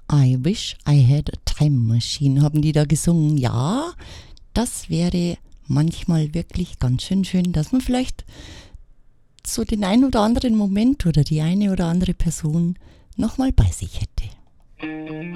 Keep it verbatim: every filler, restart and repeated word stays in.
I wish I had a time machine, haben die da gesungen. Ja, das wäre manchmal wirklich ganz schön schön, dass man vielleicht so den ein oder anderen Moment oder die eine oder andere Person nochmal bei sich hätte.